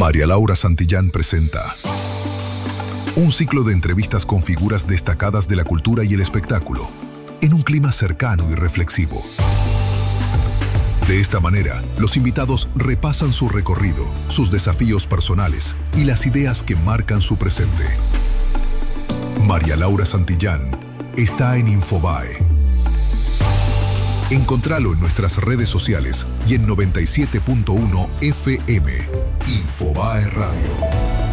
María Laura Santillán presenta un ciclo de entrevistas con figuras destacadas de la cultura y el espectáculo, en un clima cercano y reflexivo. De esta manera, los invitados repasan su recorrido, sus desafíos personales y las ideas que marcan su presente. María Laura Santillán está en Infobae. Encontralo en nuestras redes sociales y en 97.1 FM. Infobae Radio.